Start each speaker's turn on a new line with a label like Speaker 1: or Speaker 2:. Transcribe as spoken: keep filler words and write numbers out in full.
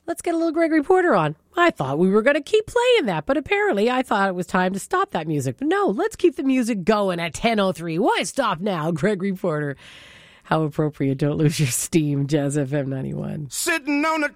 Speaker 1: let's get a little Gregory Porter on. I thought we were going to keep playing that, but apparently I thought it was time to stop that music. But no, let's keep the music going at ten oh three. Why stop now, Gregory Porter? How appropriate. Don't lose your steam, Jazz F M ninety-one.
Speaker 2: Sitting on a